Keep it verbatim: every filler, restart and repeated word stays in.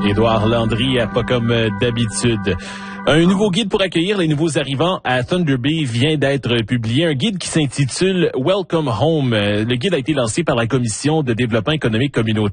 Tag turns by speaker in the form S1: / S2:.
S1: Édouard Landry, pas comme d'habitude. Un nouveau guide pour accueillir les nouveaux arrivants à Thunder Bay vient d'être publié. Un guide qui s'intitule Welcome Home. Le guide a été lancé par la Commission de développement économique communautaire.